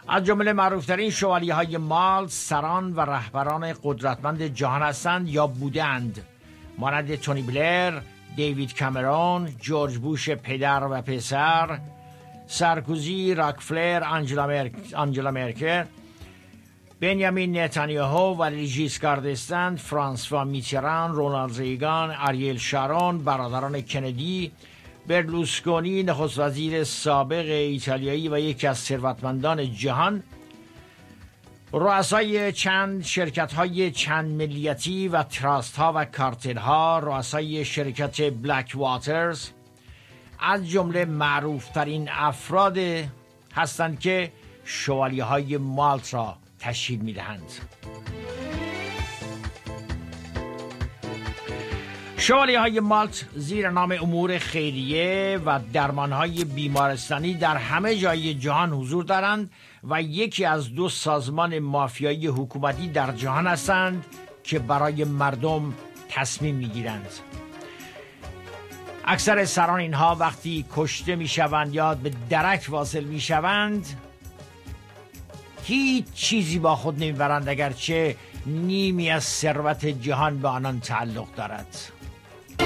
از جمله معروفترین شوالیه‌های مالت سران و رهبران قدرتمند جهان هستند یا بودند، مانند تونی بلر، دیوید کامرون، جورج بوش پدر و پسر، سارکوزی، راکفلر، آنجلا مرکل، بنیامین نتانیاهو و ژیسکار دستن، فرانسوا میتران، رونالد ریگان، آریل شارون، برادران کندی، برلوسکونی نخست وزیر سابق ایتالیایی و یکی از ثروتمندان جهان، رؤسای چند شرکت‌های چند ملیتی و تراست‌ها و کارتل‌ها، رؤسای شرکت بلک واترز، از جمله معروفترین افراد هستند که شوالیه‌های مالت را تشکیل می‌دهند. شوالیه‌های مالت زیر نام امور خیریه و درمان‌های بیمارستانی در همه جای جهان حضور دارند و یکی از 2 سازمان مافیایی حکومتی در جهان هستند که برای مردم تصمیم می‌گیرند. اکثر سران اینها وقتی کشته می‌شوند یا به درک واصل می‌شوند هیچ چیزی با خود نمیبرند اگرچه نیمی از ثروت جهان به آنان تعلق دارد.